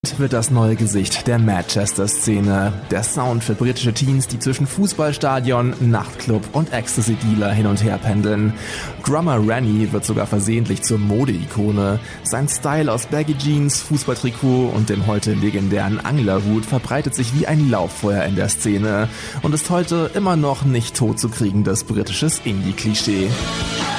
wird das neue Gesicht der Manchester-Szene. Der Sound für britische Teens, die zwischen Fußballstadion, Nachtclub und Ecstasy-Dealer hin und her pendeln. Drummer Rennie wird sogar versehentlich zur Mode-Ikone. Sein Style aus Baggy Jeans, Fußballtrikot und dem heute legendären Anglerhut verbreitet sich wie ein Lauffeuer in der Szene und ist heute immer noch nicht totzukriegendes britisches Indie-Klischee.